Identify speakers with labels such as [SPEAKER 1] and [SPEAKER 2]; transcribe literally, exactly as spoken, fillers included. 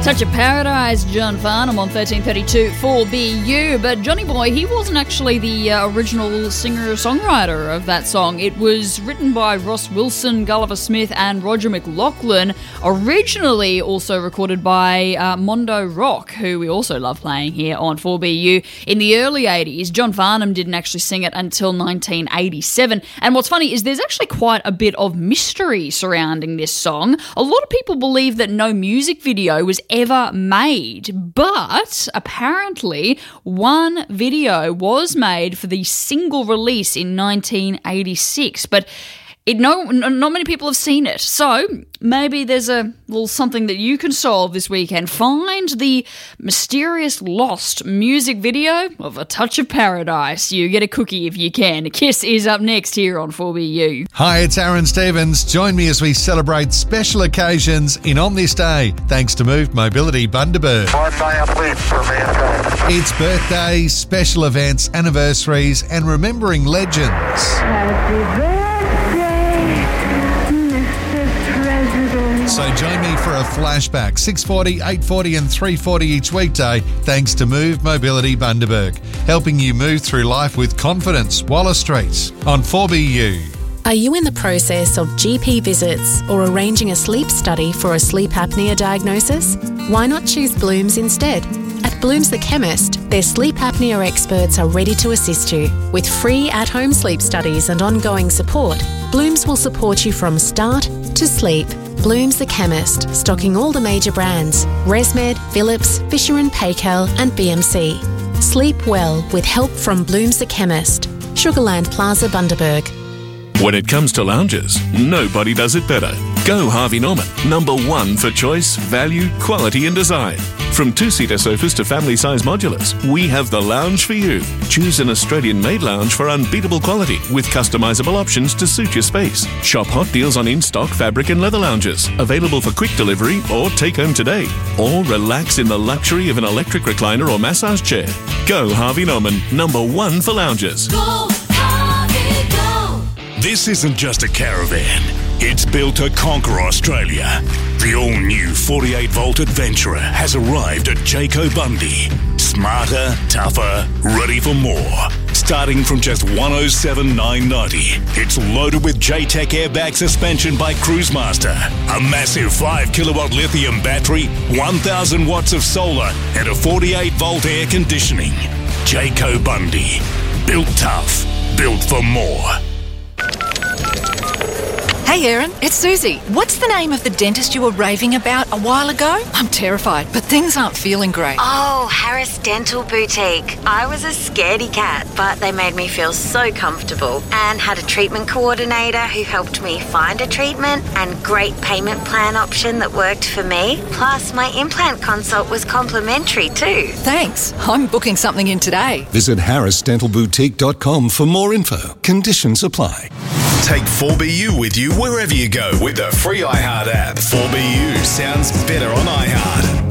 [SPEAKER 1] Touch of Paradise, John Farnham on thirteen thirty-two four B U. But Johnny Boy, he wasn't actually the uh, original singer-songwriter of that song. It was written by Ross Wilson, Gulliver Smith and Roger McLaughlin. Originally also recorded by uh, Mondo Rock, who we also love playing here on four B U. In the early eighties, John Farnham didn't actually sing it until nineteen eighty-seven. And what's funny is there's actually quite a bit of mystery surrounding this song. A lot of people believe that no music video was ever made, but apparently one video was made for the single release in nineteen eighty-six, but it no not many people have seen it. So maybe there's a little something that you can solve this weekend. Find the mysterious lost music video of A Touch of Paradise. You get a cookie if you can. Kiss is up next here on four B U.
[SPEAKER 2] Hi, it's Aaron Stevens. Join me as we celebrate special occasions in On This Day, thanks to Moved Mobility Bundaberg.
[SPEAKER 3] One mile lead for mankind.
[SPEAKER 2] It's birthdays, special events, anniversaries, and remembering legends.
[SPEAKER 4] Happy birthday, Mister President.
[SPEAKER 2] So join me for a flashback, six forty, eight forty and three forty each weekday, thanks to Moved Mobility Bundaberg, helping you move through life with confidence. Wallace Street on four B U.
[SPEAKER 5] Are you in the process of G P visits or arranging a sleep study for a sleep apnea diagnosis? Why not choose Blooms instead? At Blooms the Chemist, their sleep apnea experts are ready to assist you. With free at-home sleep studies and ongoing support, Blooms will support you from start to sleep. Blooms the Chemist, stocking all the major brands: ResMed, Philips, Fisher and Paykel and B M C. Sleep well with help from Blooms the Chemist. Sugarland Plaza, Bundaberg.
[SPEAKER 6] When it comes to lounges, nobody does it better. Go Harvey Norman, number one for choice, value, quality and design. From two-seater sofas to family-size modulars, we have the lounge for you. Choose an Australian-made lounge for unbeatable quality with customisable options to suit your space. Shop hot deals on in-stock fabric and leather lounges, available for quick delivery or take home today. Or relax in the luxury of an electric recliner or massage chair. Go Harvey Norman, number one for lounges.
[SPEAKER 7] Go Harvey, go!
[SPEAKER 8] This isn't just a caravan. It's built to conquer Australia. The all-new forty-eight volt Adventurer has arrived at Jayco Bundy. Smarter, tougher, ready for more. Starting from just one oh seven thousand nine hundred ninety dollars. It's loaded with J-Tech airbag suspension by Cruisemaster, a massive five kilowatt lithium battery, one thousand watts of solar, and a forty-eight volt air conditioning. Jayco Bundy. Built tough. Built for more.
[SPEAKER 9] Hey Aaron, it's Susie. What's the name of the dentist you were raving about a while ago? I'm terrified, but things aren't feeling great.
[SPEAKER 10] Oh, Harris Dental Boutique. I was a scaredy cat, but they made me feel so comfortable and had a treatment coordinator who helped me find a treatment and great payment plan option that worked for me. Plus, my implant consult was complimentary too.
[SPEAKER 9] Thanks. I'm booking something in today.
[SPEAKER 11] Visit harris dental boutique dot com for more info. Conditions apply.
[SPEAKER 12] Take four B U with you wherever you go with the free iHeart app. four B U sounds better on iHeart.